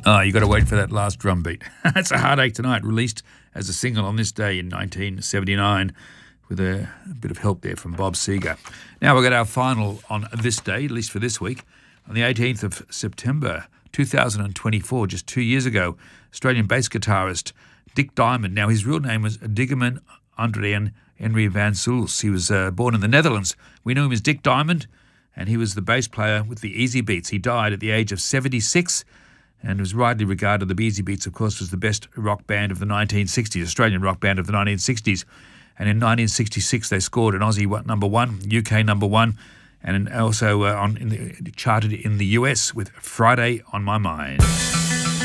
Oh, you got to wait for that last drum beat. That's A Heartache Tonight, released as a single on this day in 1979 with a bit of help there from Bob Seger. Now we've got our final on this day, at least for this week. On the 18th of September 2024, just 2 years ago, Australian bass guitarist Dick Diamond, now his real name was Diggerman Andrien Henry van Zuls. He was born in the Netherlands. We knew him as Dick Diamond, and he was the bass player with the Easy Beats. He died at the age of 76 and was widely regarded, the Easy Beats, of course, was the best rock band of the 1960s, Australian rock band of the 1960s. And in 1966, they scored an Aussie number one, UK number one, and also charted in the US with Friday on My Mind.